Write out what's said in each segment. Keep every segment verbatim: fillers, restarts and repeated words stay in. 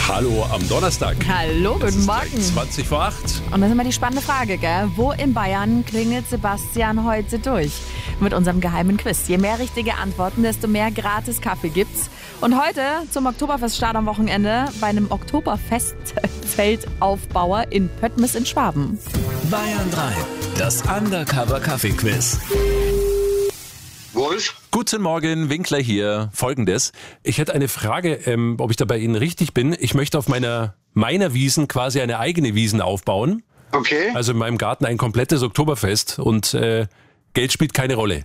Hallo am Donnerstag. Hallo, guten Morgen. zwanzig vor acht. Und das ist immer die spannende Frage, gell? Wo in Bayern klingelt Sebastian heute durch? Mit unserem geheimen Quiz. Je mehr richtige Antworten, desto mehr gratis Kaffee gibt's. Und heute zum Oktoberfeststart am Wochenende bei einem Oktoberfestzeltaufbauer in Pöttmes in Schwaben. Bayern drei, das Undercover-Kaffee-Quiz. Wolf? Guten Morgen, Winkler hier. Folgendes. Ich hätte eine Frage, ähm, ob ich da bei Ihnen richtig bin. Ich möchte auf meiner, meiner Wiesn quasi eine eigene Wiesn aufbauen. Okay. Also in meinem Garten ein komplettes Oktoberfest und äh, Geld spielt keine Rolle.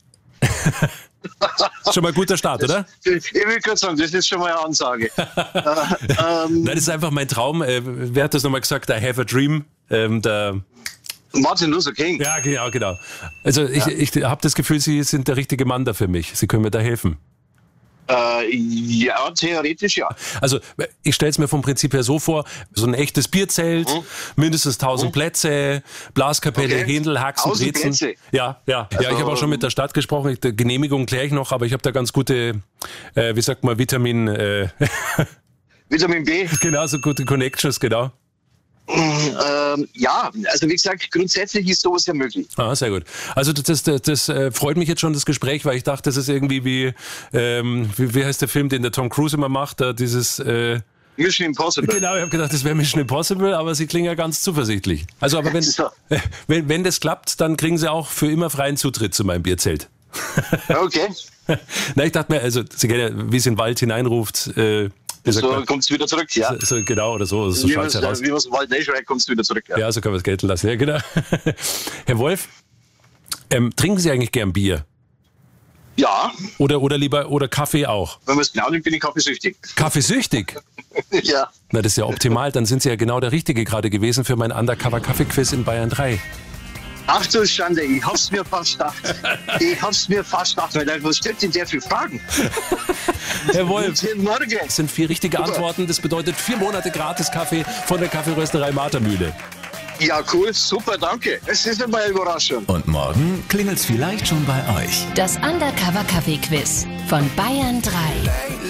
Schon mal ein guter Start, oder? Ich will kurz sagen, das ist schon mal eine Ansage. äh, ähm, Nein, das ist einfach mein Traum. Äh, wer hat das nochmal gesagt? I have a dream. Ähm, der Martin Luther King. Ja, genau, genau. Also ich, Ja. ich habe das Gefühl, Sie sind der richtige Mann da für mich. Sie können mir da helfen. Äh, ja, theoretisch ja. Also ich stelle es mir vom Prinzip her so vor, so ein echtes Bierzelt, Mhm. mindestens tausend Plätze, Blaskapelle, Okay. Händel, Haxen, tausend Brezen. Plätze? Ja, ja. ja, ich Also, habe auch schon mit der Stadt gesprochen, ich, die Genehmigung kläre ich noch, aber ich habe da ganz gute, äh, wie sagt man, Vitamin, äh, Vitamin B. genau, so gute Connections, genau. Ähm, ja, also wie gesagt, grundsätzlich ist sowas ja möglich. Ah, sehr gut. Also das, das, das, das äh, freut mich jetzt schon, das Gespräch, weil ich dachte, das ist irgendwie wie, ähm, wie, wie heißt der Film, den der Tom Cruise immer macht, da dieses... Äh, Mission Impossible. Genau, ich habe gedacht, das wäre Mission Impossible, aber Sie klingen ja ganz zuversichtlich. Also, aber wenn, So. wenn, wenn das klappt, dann kriegen Sie auch für immer freien Zutritt zu meinem Bierzelt. Okay, Na, ich dachte mir, also Sie kennen ja, wie es in den Wald hineinruft, äh, wie sagt so man? kommt es wieder zurück, ja. So, so, genau, oder so, so Wie schaut es man heraus. es im Wald nicht schreit, kommt es wieder zurück. Ja. Ja, so kann man es gelten lassen. Ja, genau. Herr Wolf, ähm, trinken Sie eigentlich gern Bier? Ja, Oder, oder lieber, oder Kaffee auch? wenn man es genau nimmt, bin ich kaffeesüchtig. Kaffeesüchtig? Ja. Na, das ist ja optimal. Dann sind Sie ja genau der Richtige gerade gewesen für mein Undercover-Kaffee-Quiz in Bayern drei. Ach du Schande, ich hab's mir fast gedacht. Ich hab's mir fast gedacht, weil was stellt denn der für Fragen? Herr Wolf, Guten Morgen. das sind vier richtige Antworten. Das bedeutet vier Monate gratis Kaffee von der Kaffeerösterei Martermühle. Ja, cool, super, danke. Es ist immer eine Überraschung. Und morgen klingelt's vielleicht schon bei euch. Das Undercover-Kaffee-Quiz von Bayern drei.